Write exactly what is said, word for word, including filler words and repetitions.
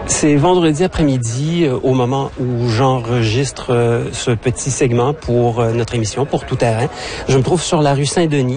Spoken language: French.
C'est vendredi après-midi, euh, au moment où j'enregistre euh, ce petit segment pour euh, notre émission, pour Tout Terrain. Je me trouve sur la rue Saint-Denis.